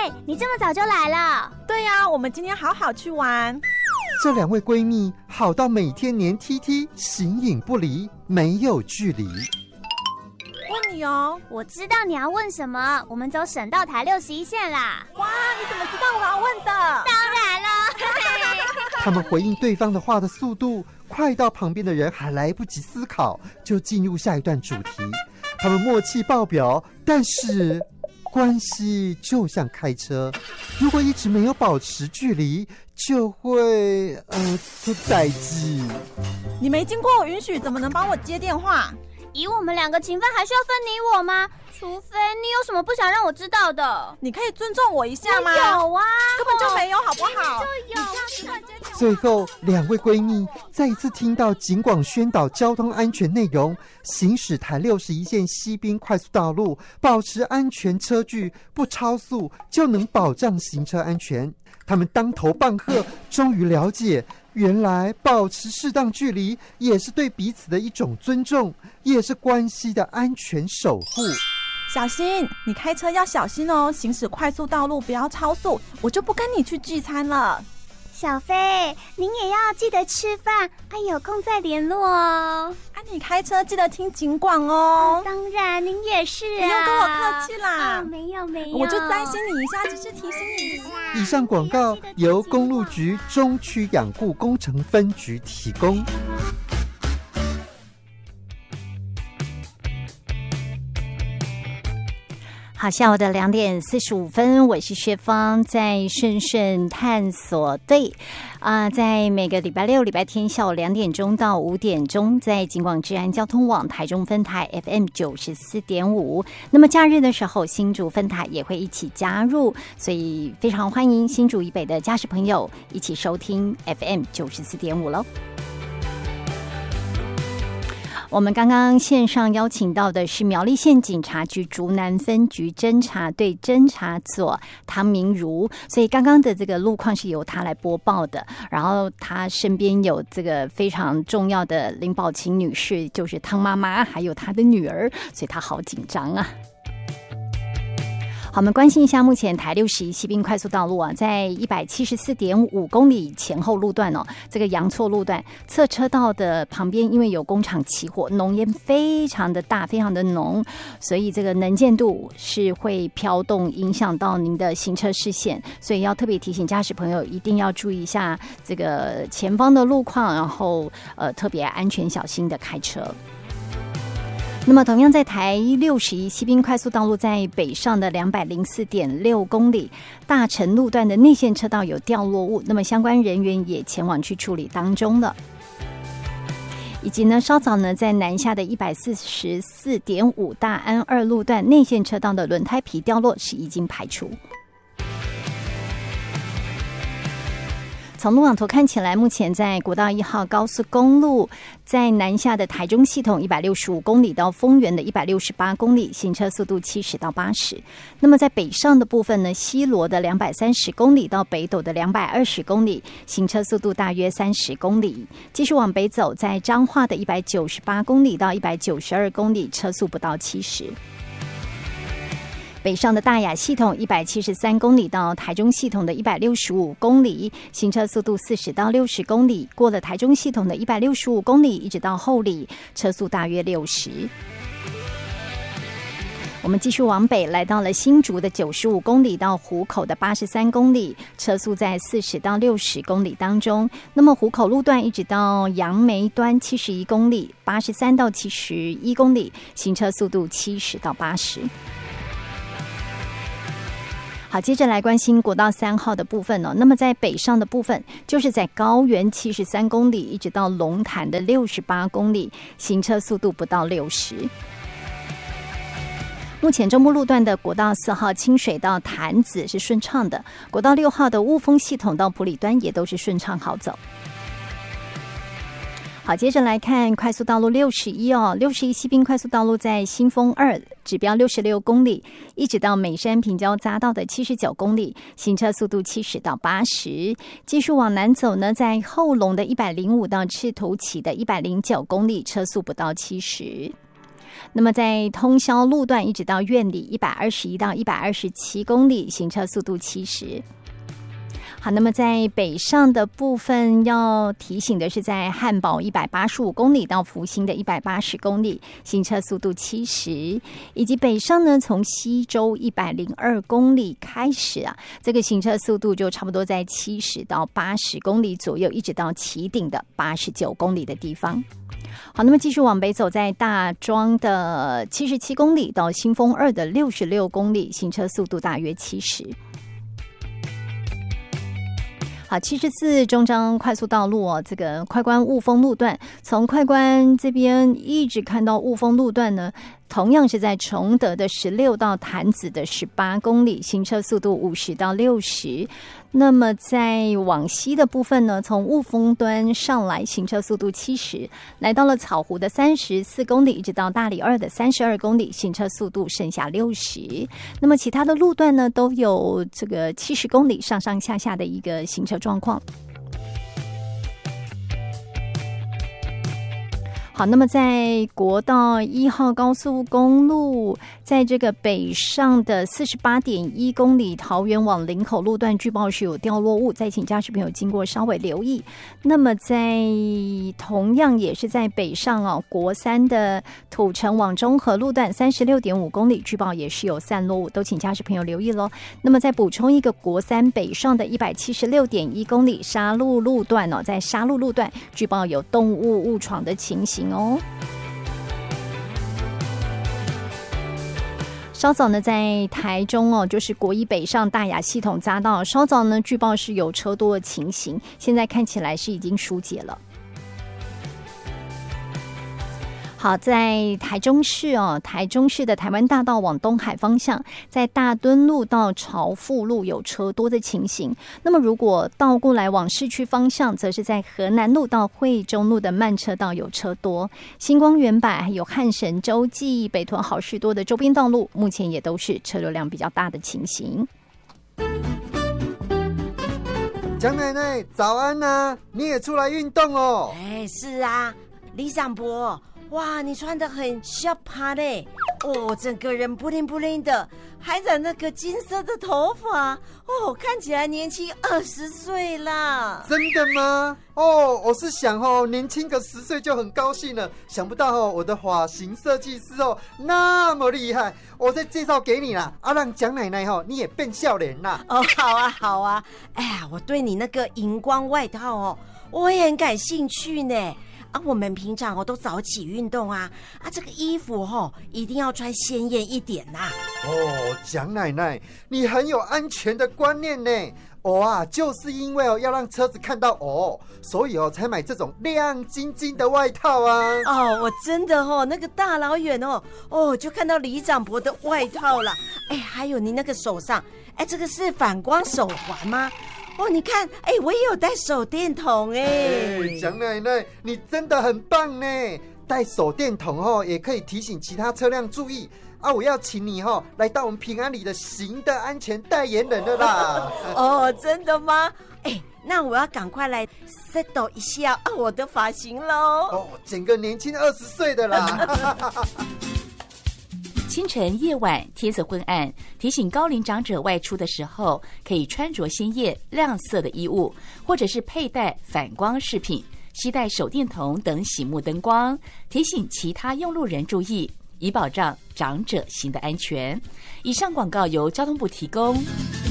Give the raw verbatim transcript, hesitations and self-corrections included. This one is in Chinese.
你这么早就来了？ 对呀、啊，我们今天好好去玩。 这两位闺蜜好到每天黏 T T， 形影不离，没有距离。 问你哦， 我知道你要问什么，我们走省道台六十一线啦。 哇，你怎么知道我要问的？ 当然了。 他们回应对方的话的速度快到旁边的人还来不及思考，就进入下一段主题。他们默契爆表，但是关系就像开车，如果一直没有保持距离，就会呃出代志。 你没经过我允许，怎么能帮我接电话？ 以我们两个情分，还需要分你我吗？除非你有什么不想让我知道的。 你可以尊重我一下吗？ 有啊， 根本就没有，好不好？ 就有。 最后，两位闺蜜再一次听到警广宣导交通安全内容，行驶台六十一线西滨快速道路，保持安全车距，不超速就能保障行车安全。他们当头棒喝，终于了解，原来保持适当距离也是对彼此的一种尊重，也是关系的安全守护。 小心，你开车要小心哦，行驶快速道路不要超速，我就不跟你去聚餐了。 小飞，您也要记得吃饭，哎，有空再联络哦。 啊，你开车记得听警广哦。 啊、当然，您也是啊。 不用跟我客气啦。 哦，没有没有， 我就担心你一下，只是提醒你。 以上广告由公路局中区养护工程分局提供。 好，下午的两点四十五分，我是薛芳，在顺顺探索队啊、呃，在每个礼拜六、礼拜天下午两点钟到五点钟，在警广治安交通网台中分台 F M 九十四点五。那么假日的时候，新竹分台也会一起加入，所以非常欢迎新竹以北的驾驶朋友一起收听 F M 九十四点五喽。我们刚刚线上邀请到的是苗栗县警察局竹南分局侦查队侦查佐唐明如，所以刚刚的这个路况是由他来播报的，然后他身边有这个非常重要的林宝琴女士，就是汤妈妈，还有她的女儿，所以他好紧张啊。好，我们关心一下目前台六十一西滨快速道路啊，在一百七十四点五公里前后路段哦，这个阳错路段侧车道的旁边，因为有工厂起火，浓烟非常的大，非常的浓，所以这个能见度是会飘动，影响到您的行车视线，所以要特别提醒驾驶朋友一定要注意一下这个前方的路况，然后呃特别安全小心的开车。那么同样在台六十一西滨快速道路，在北上的两百零四点六公里大城路段的内线车道有掉落物，那么相关人员也前往去处理当中了。以及呢，稍早呢，在南下的一百四十四点五大安二路段内线车道的轮胎皮掉落是已经排除。从路网图看起来，目前在国道一号高速公路，在南下的台中系统一百六十五公里到丰原的一百六十八公里，行车速度七十到八十。那么在北上的部分呢，西螺的两百三十公里到北斗的两百二十公里，行车速度大约三十公里。继续往北走，在彰化的一百九十八公里到一百九十二公里，车速不到七十。北上的大雅系统一百七十三公里到台中系统的一百六十五公里，行车速度四十到六十公里。过了台中系统的一百六十五公里，一直到后里，车速大约六十。我们继续往北，来到了新竹的九十五公里到湖口的八十三公里，车速在四十到六十公里当中。那么湖口路段一直到杨梅端七十一公里，八十三到七十一公里，行车速度七十到八十。好，接着来关心国道三号的部分哦。那么在北上的部分，就是在高原七十三公里，一直到龙潭的六十八公里，行车速度不到六十。目前中部路段的国道四号清水到潭子是顺畅的，国道六号的雾峰系统到埔里端也都是顺畅好走。好，接着来看快速道路六十一哦，六十一西滨快速道路在新丰二指标六十六公里，一直到美山平交匝道的七十九公里，行车速度七十到八十。继续往南走呢，在后龙的一百零五到赤头起的一百零九公里，车速不到七十。 那么在通霄路段一直到苑里一百二十一到一百二十七公里，行车速度七十。好，那么在北上的部分要提醒的是，在汉堡一百八十五公里到福兴的一百八十公里，行车速度七十，以及北上呢，从西周一百零二公里开始啊，这个行车速度就差不多在七十到八十公里左右，一直到旗顶的八十九公里的地方。好，那么继续往北走，在大庄的七十七公里到新丰二的六十六公里，行车速度大约七十。好，七十四中彰快速道路哦，这个快关雾峰路段，从快关这边一直看到雾峰路段呢，同样是在崇德的十六到潭子的十八公里，行车速度五十到六十。那么在往西的部分呢，从雾峰端上来，行车速度七十，来到了草湖的三十四公里，一直到大里二的三十二公里，行车速度剩下六十。那么其他的路段呢，都有这个七十公里上上下下的一个行车状况。好，那么在国道一号高速公路，在这个北上的四十八点一公里桃园往林口路段，据报是有掉落物，再请驾驶朋友经过稍微留意。那么在同样也是在北上哦，国三的土城往中和路段三十六点五公里，据报也是有散落物，都请驾驶朋友留意咯。那么再补充一个国三北上的一百七十六点一公里沙鹿路段哦，在沙鹿路段据报有动物误闯的情形哦。稍早呢，在台中哦，就是国一北上大雅系统匝道，稍早呢，据报是有车多的情形，现在看起来是已经疏解了。好，在台中市哦，台中市的台湾大道往东海方向，在大墩路到朝富路有车多的情形。那么如果倒过来往市区方向，则是在河南路到惠中路的慢车道有车多。星光原百还有汉神洲际、北屯好事多的周边道路，目前也都是车流量比较大的情形。 蒋奶奶早安啊，你也出来运动哦？ 哎，是啊，李长伯。哇，你穿得很小趴嘞！哦，整个人不灵不灵的，还染那个金色的头发，哦，看起来年轻二十岁啦！ 真的吗？哦，我是想哦，年轻个十岁就很高兴了，想不到哦，我的发型设计师哦那么厉害，我再介绍给你啦，啊，让蒋奶奶哦你也变笑脸啦！ 哦，好啊，好啊，哎呀，我对你那个荧光外套哦，我也很感兴趣呢。啊，我们平常哦都早起运动啊，啊，这个衣服哦一定要穿鲜艳一点呐、啊。 哦，蒋奶奶，你很有安全的观念呢。我啊，就是因为哦要让车子看到我，所以哦才买这种亮晶晶的外套啊。 哦，我真的哦，那个大老远哦，哦就看到李长伯的外套了。哎，还有你那个手上，哎，这个是反光手环吗？哦，你看，哎，我也有带手电筒哎。 哎，蒋奶奶，你真的很棒呢！带手电筒哦，也可以提醒其他车辆注意啊！我要请你哦，来到我们平安里的行的安全代言人了啦！ 哦，真的吗？哎，那我要赶快来 settle 一下啊我的发型喽！ 哦，整个年轻二十岁的啦！ 清晨、夜晚天色昏暗，提醒高龄长者外出的时候，可以穿着鲜艳亮色的衣物，或者是佩戴反光饰品，携带手电筒等醒目灯光，提醒其他用路人注意，以保障长者行的安全。以上广告由交通部提供。